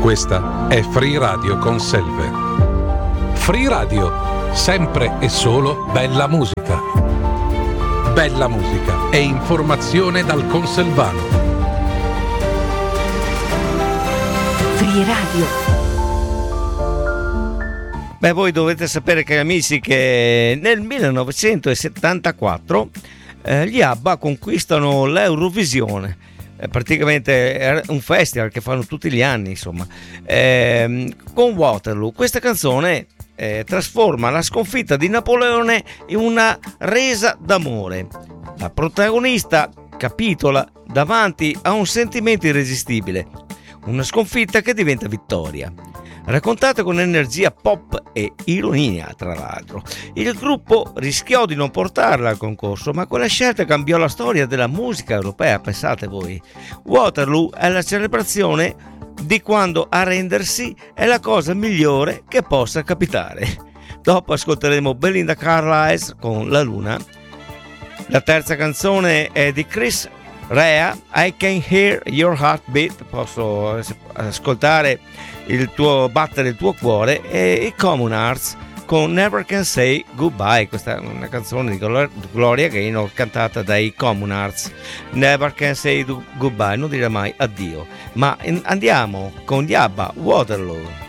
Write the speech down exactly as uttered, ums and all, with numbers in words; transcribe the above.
Questa è Free Radio con Selve. Free Radio, sempre e solo bella musica. Bella musica e informazione dal Conselvano. Free Radio. Beh, voi dovete sapere, cari amici, che nel millenovecentosettantaquattro eh, gli ABBA conquistano l'Eurovisione. Eh, praticamente è un festival che fanno tutti gli anni, insomma, eh, con Waterloo. Questa canzone eh, trasforma la sconfitta di Napoleone in una resa d'amore. La protagonista capitola davanti a un sentimento irresistibile, una sconfitta che diventa vittoria. Raccontata con energia pop e ironia, tra l'altro. Il gruppo rischiò di non portarla al concorso, ma quella scelta cambiò la storia della musica europea, pensate voi. Waterloo è la celebrazione di quando arrendersi è la cosa migliore che possa capitare. Dopo ascolteremo Belinda Carlisle con La Luna. La terza canzone è di Chris Rea, I Can Hear Your Heartbeat, posso ascoltare il tuo battere il tuo cuore, e i Common Arts con Never Can Say Goodbye. Questa è una canzone di Gloria Gaynor cantata dai Common Arts. Never Can Say Goodbye, non dire mai addio. Ma andiamo con gli ABBA, Waterloo.